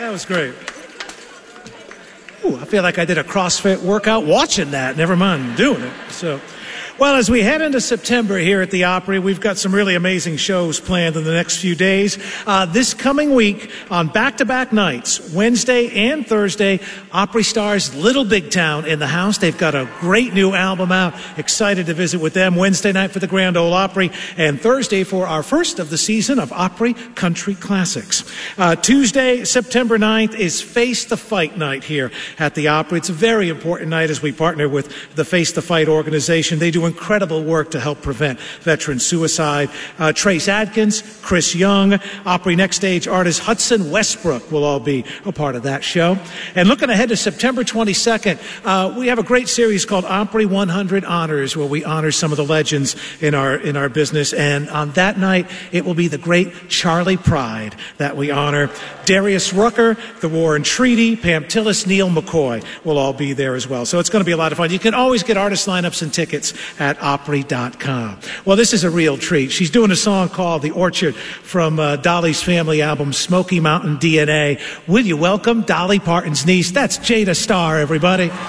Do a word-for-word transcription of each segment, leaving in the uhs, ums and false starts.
That was great. Ooh, I feel like I did a CrossFit workout watching that. Never mind doing it. So, well, as we head into September here at the Opry, we've got some really amazing shows planned in the next few days. Uh, this coming week, on back-to-back nights, Wednesday and Thursday, Opry stars Little Big Town in the house. They've got a great new album out. Excited to visit with them. Wednesday night for the Grand Ole Opry, and Thursday for our first of the season of Opry Country Classics. Uh, Tuesday, September ninth, is Face the Fight night here at the Opry. It's a very important night as we partner with the Face the Fight organization. They do incredible work to help prevent veteran suicide. Uh, Trace Adkins, Chris Young, Opry Next Stage artist Hudson Westbrook will all be a part of that show. And looking ahead to September twenty-second, uh, we have a great series called Opry one hundred Honors, where we honor some of the legends in our in our business. And on that night, it will be the great Charlie Pride that we honor. Darius Rucker, the War and Treaty, Pam Tillis, Neil McCoy will all be there as well. So it's going to be a lot of fun. You can always get artist lineups and tickets at opry dot com. Well, this is a real treat. She's doing a song called The Orchard from uh, Dolly's family album, Smoky Mountain D N A. Will you welcome Dolly Parton's niece? That's Jada Starr, everybody. Wow.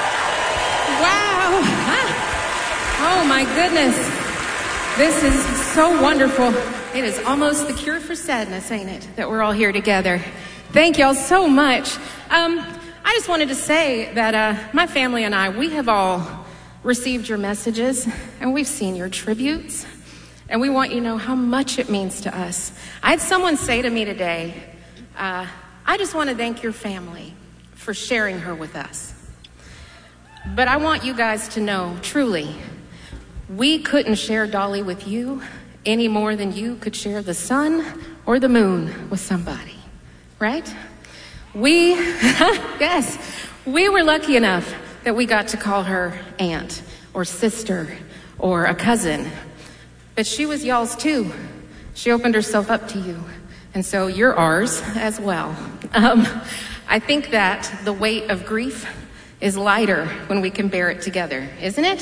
Oh, my goodness. This is so wonderful. It is almost the cure for sadness, ain't it, that we're all here together. Thank y'all so much. Um, I just wanted to say that uh, my family and I, we have all received your messages, and we've seen your tributes, and we want you to know how much it means to us. I had someone say to me today, uh, I just want to thank your family for sharing her with us. But I want you guys to know, truly, we couldn't share Dolly with you any more than you could share the sun or the moon with somebody, right? We, yes, we were lucky enough that we got to call her aunt or sister or a cousin. But she was y'all's too. She opened herself up to you. And so you're ours as well. Um, I think that the weight of grief is lighter when we can bear it together, isn't it?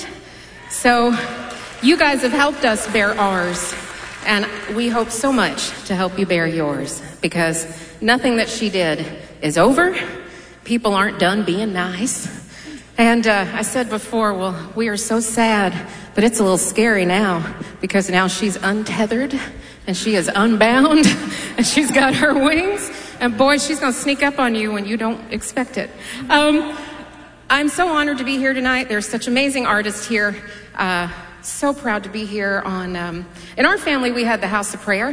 So you guys have helped us bear ours. And we hope so much to help you bear yours, because nothing that she did is over. People aren't done being nice. And uh, I said before, well, we are so sad, but it's a little scary now, because now she's untethered and she is unbound and she's got her wings, and boy, she's going to sneak up on you when you don't expect it. Um, I'm so honored to be here tonight. There's such amazing artists here. Uh, so proud to be here on, um, in our family, we had the House of Prayer,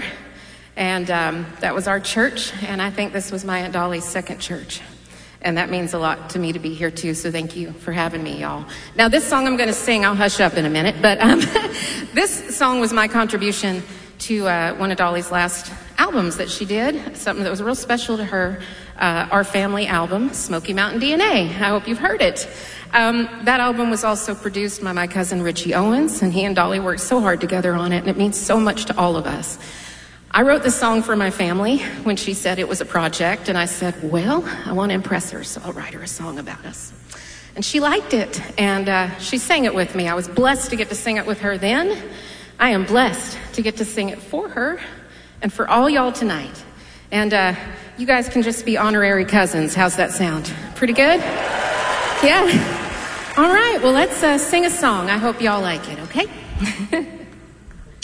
and um, that was our church, and I think this was my Aunt Dolly's second church. And that means a lot to me to be here too, so thank you for having me, y'all. Now, this song I'm going to sing, I'll hush up in a minute, but um, this song was my contribution to uh, one of Dolly's last albums that she did, something that was real special to her, uh, our family album, Smoky Mountain D N A. I hope you've heard it. Um, that album was also produced by my cousin Richie Owens, and he and Dolly worked so hard together on it, and it means so much to all of us. I wrote this song for my family when she said it was a project, and I said, well, I want to impress her, so I'll write her a song about us. And she liked it, and uh, she sang it with me. I was blessed to get to sing it with her then. I am blessed to get to sing it for her and for all y'all tonight. And uh, you guys can just be honorary cousins. How's that sound? Pretty good? Yeah? All right, well, let's uh, sing a song. I hope y'all like it, okay?